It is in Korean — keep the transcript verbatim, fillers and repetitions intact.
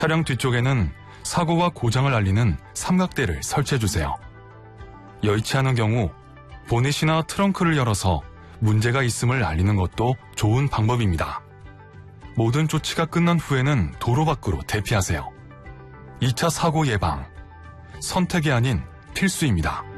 차량 뒤쪽에는 사고와 고장을 알리는 삼각대를 설치해주세요. 여의치 않은 경우 보넷이나 트렁크를 열어서 문제가 있음을 알리는 것도 좋은 방법입니다. 모든 조치가 끝난 후에는 도로 밖으로 대피하세요. 이 차 사고 예방, 선택이 아닌 필수입니다.